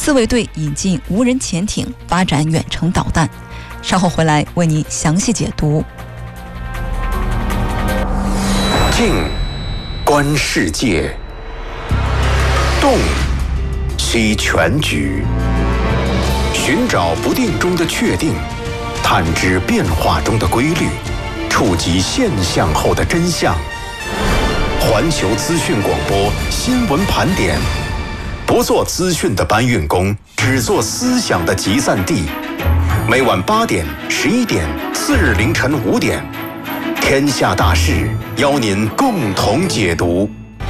自卫队引进无人潜艇，发展远程导弹。稍后回来为您详细解读。 静，观世界；动，析全局。寻找不定中的确定，探知变化中的规律，触及现象后的真相。环球资讯广播新闻盘点，不做资讯的搬运工，只做思想的集散地。每晚8点、11点，次日凌晨5点，天下大事，邀您共同解读。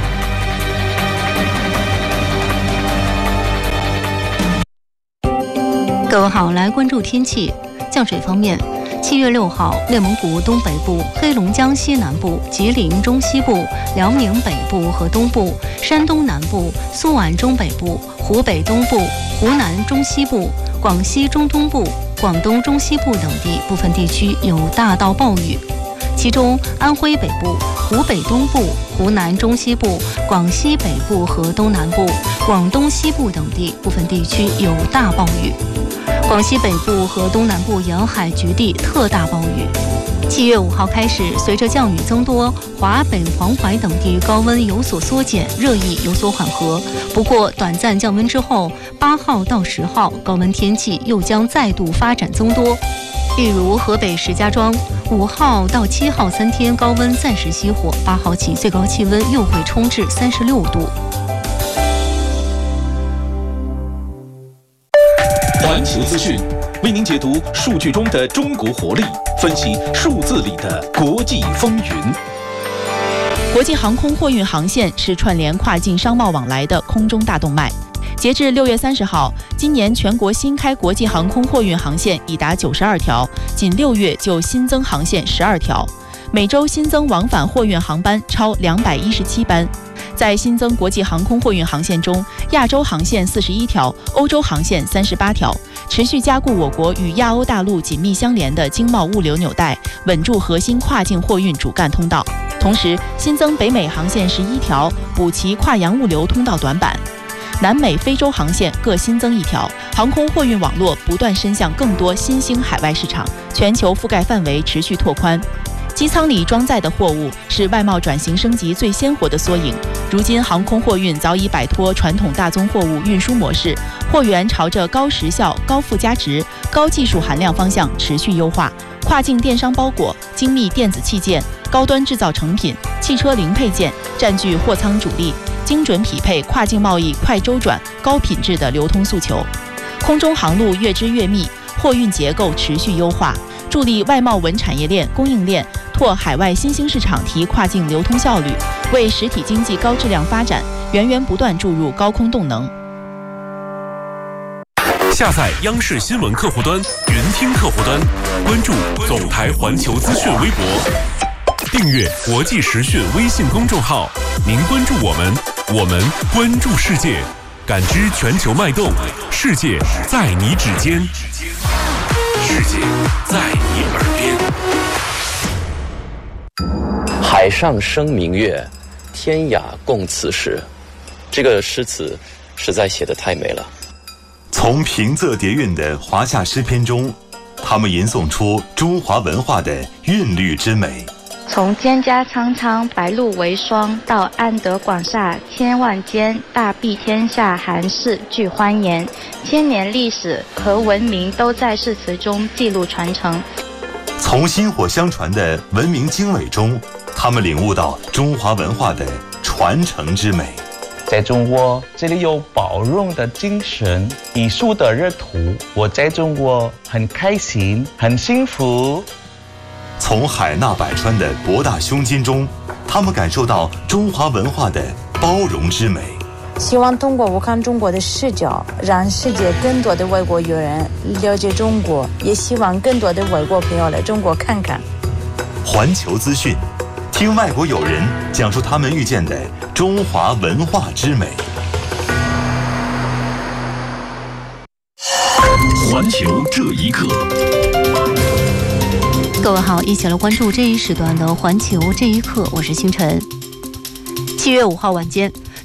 各位好，来关注天气。降水方面，7月6号，内蒙古东北部、黑龙江西南部、吉林中西部、辽宁北部和东部、山东南部、苏皖中北部、湖北东部、湖南中西部、广西中东部、广东中西部等地部分地区有大到暴雨，其中安徽北部、湖北东部、湖南中西部、广西北部和东南部、广东西部等地部分地区有大暴雨。广西北部和东南部沿海局地特大暴雨。7月5号开始，随着降雨增多，华北、黄淮等地高温有所缩减，热议有所缓和。不过，短暂降温之后，8号到10号高温天气又将再度发展增多。例如，河北石家庄5号到7号3天高温暂时熄火，8号起最高气温又会冲至36度。 环球资讯为您解读数据中的中国活力，分析数字里的国际风云。 国际航空货运航线是串联跨境商贸往来的空中大动脉。截至6月30号，今年全国新开国际航空货运航线已达92条，仅6月就新增航线12条，每周新增往返货运航班超217班。在新增国际航空货运航线中，亚洲航线41条，欧洲航线38条，持续加固我国与亚欧大陆紧密相连的经贸物流纽带，稳住核心跨境货运主干通道。同时，新增北美航线11条，补齐跨洋物流通道短板。南美、非洲航线各新增1条，航空货运网络不断伸向更多新兴海外市场，全球覆盖范围持续拓宽。机舱里装载的货物是外贸转型升级最鲜活的缩影。如今，航空货运早已摆脱传统大宗货物运输模式，货源朝着高时效、高附加值、高技术含量方向持续优化。跨境电商包裹、精密电子器件、高端制造成品、汽车零配件占据货仓主力，精准匹配跨境贸易快周转、高品质的流通诉求。空中航路越织越密，货运结构持续优化，助力外贸稳产业链、供应链拓海外新兴市场，提跨境流通效率，为实体经济高质量发展源源不断注入高空动能。 下载央视新闻客户端、云听客户端，关注总台环球资讯微博，订阅国际时讯微信公众号。您关注我们，我们关注世界，感知全球脉动，世界在你指尖，世界在你耳边。 海上生明月，天涯共此时。这个诗词实在写得太美了。 从平仄叠韵的华夏诗篇中，他们吟诵出中华文化的韵律之美。 从蒹葭苍苍，白露为霜，到安得广厦千万间，大庇天下寒士俱欢颜。千年历史和文明都在诗词中记录传承。 从薪火相传的文明经纬中，他们领悟到中华文化的传承之美。 在中国，这里有包容的精神，艺术的热土。我在中国很开心，很幸福。 从海纳百川的博大胸襟中，他们感受到中华文化的包容之美。 希望通过我看中国的视角，让世界更多的外国友人了解中国，也希望更多的外国朋友来中国看看。 环球资讯，听外国友人讲述他们遇见的中华文化之美。 环球这一刻。 各位好，一起来关注这一时段的环球这一刻，我是星辰。7月5号晚间，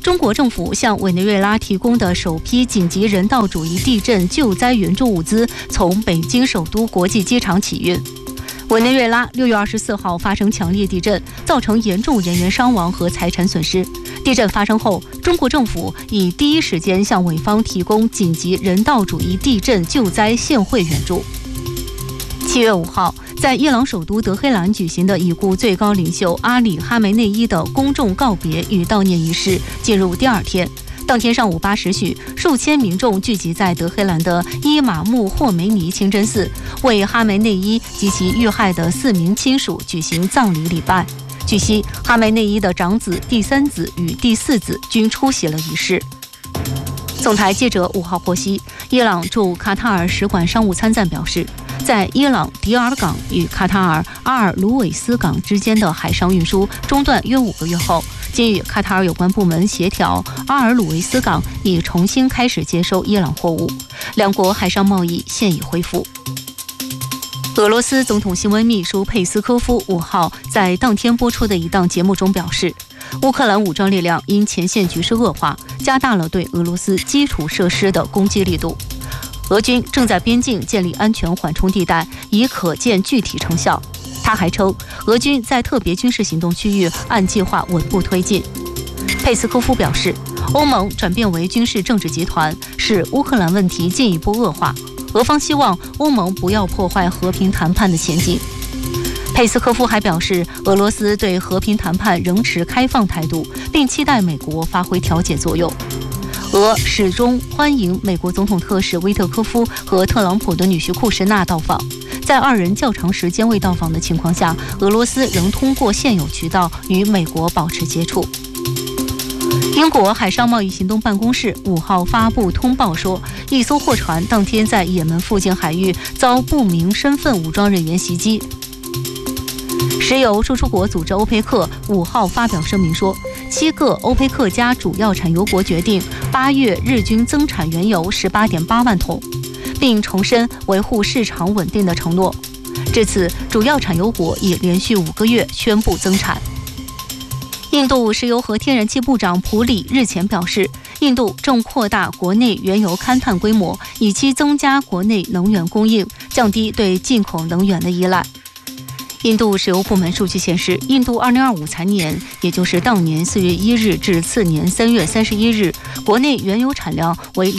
中国政府向委内瑞拉提供的首批紧急人道主义地震救灾援助物资从北京首都国际机场起运。委内瑞拉6月24号发生强烈地震，造成严重人员伤亡和财产损失。地震发生后，中国政府已第一时间向委方提供紧急人道主义地震救灾现汇援助。7月5号，在伊朗首都德黑兰举行的已故最高领袖阿里·哈梅内伊的公众告别与悼念仪式进入第2天。当天上午8时许，数千民众聚集在德黑兰的伊玛目霍梅尼清真寺，为哈梅内伊及其遇害的4名亲属举行葬礼礼拜。据悉，哈梅内伊的长子、第3子与第4子均出席了仪式。总台记者5号获悉，伊朗驻卡塔尔使馆商务参赞表示，在伊朗迪尔港与卡塔尔阿尔鲁韦斯港之间的海上运输中断约5个月后，经与卡塔尔有关部门协调，阿尔鲁维斯港已重新开始接收伊朗货物，两国海上贸易现已恢复。俄罗斯总统新闻秘书佩斯科夫5号在当天播出的一档节目中表示，乌克兰武装力量因前线局势恶化，加大了对俄罗斯基础设施的攻击力度。俄军正在边境建立安全缓冲地带，已可见具体成效。他还称，俄军在特别军事行动区域按计划稳步推进。佩斯科夫表示，欧盟转变为军事政治集团，使乌克兰问题进一步恶化。俄方希望欧盟不要破坏和平谈判的前景。佩斯科夫还表示，俄罗斯对和平谈判仍持开放态度，并期待美国发挥调解作用。俄始终欢迎美国总统特使威特科夫和特朗普的女婿库什纳到访。在2人较长时间未到访的情况下，俄罗斯仍通过现有渠道与美国保持接触。英国海上贸易行动办公室5号发布通报说，一艘货船当天在也门附近海域遭不明身份武装人员袭击。石油输出国组织欧佩克5号发表声明说，7个欧佩克加主要产油国决定8月日均增产原油18.8万桶，并重申维护市场稳定的承诺。至此，主要产油国已连续5个月宣布增产。印度石油和天然气部长普里日前表示，印度正扩大国内原油勘探规模，以期增加国内能源供应，降低对进口能源的依赖。印度石油部门数据显示，印度2025财年，也就是当年4月1日至次年3月31日，国内原油产量为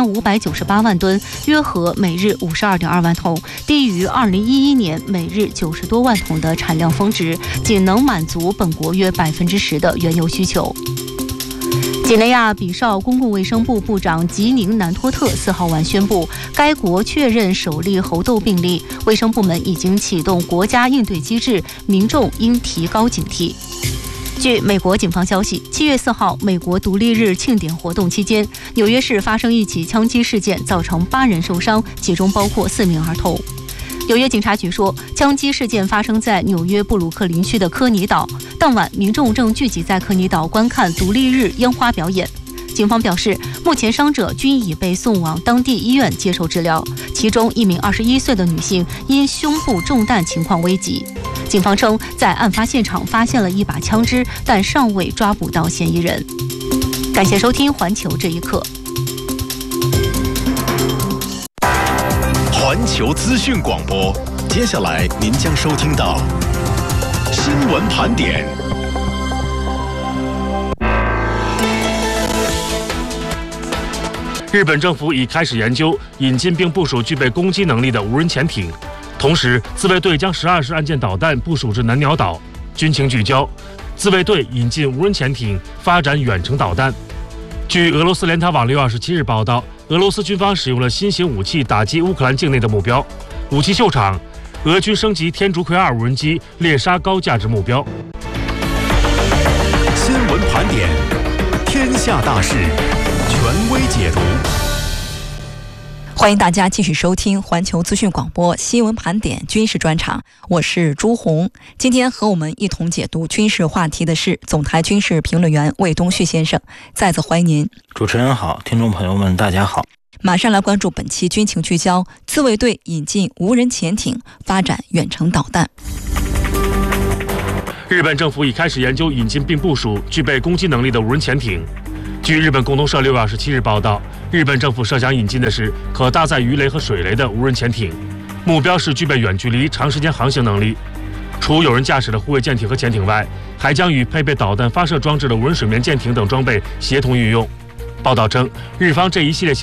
2598万吨，约合每日52.2万桶，低于2011年每日90多万桶的产量峰值，仅能满足本国约10%的原油需求。几内亚比绍公共卫生部部长吉宁南托特4号晚宣布，该国确认首例猴痘病例，卫生部门已经启动国家应对机制，民众应提高警惕。据美国警方消息，7月4号美国独立日庆典活动期间，纽约市发生一起枪击事件，造成8人受伤，其中包括4名儿童。纽约警察局说，枪击事件发生在纽约布鲁克林区的科尼岛，当晚民众正聚集在科尼岛观看独立日烟花表演。警方表示，目前伤者均已被送往当地医院接受治疗，其中一名21岁的女性因胸部中弹情况危急。警方称，在案发现场发现了一把枪支，但尚未抓捕到嫌疑人。感谢收听《环球这一刻》。 环球资讯广播，接下来您将收听到新闻盘点。 日本政府已开始研究引进并部署具备攻击能力的无人潜艇，同时自卫队将12式岸舰导弹部署至南鸟岛。军情聚焦：自卫队引进无人潜艇，发展远程导弹。据俄罗斯联塔网6月27日报道，俄罗斯军方使用了新型武器打击乌克兰境内的目标。武器秀场，俄军升级天竺葵2无人机猎杀高价值目标。 新闻盘点，天下大事，权威解读。 欢迎大家继续收听环球资讯广播新闻盘点军事专场，我是朱红。今天和我们一同解读军事话题的是总台军事评论员魏东旭先生，再次欢迎您。 主持人好，听众朋友们大家好。 马上来关注本期军情聚焦：自卫队引进无人潜艇，发展远程导弹。 日本政府已开始研究引进并部署具备攻击能力的无人潜艇。 据日本共同社6月27日报道，日本政府设想引进的是可搭载鱼雷和水雷的无人潜艇，目标是具备远距离、长时间航行能力。除有人驾驶的护卫舰艇和潜艇外，还将与配备导弹发射装置的无人水面舰艇等装备协同运用。报道称，日方这一系列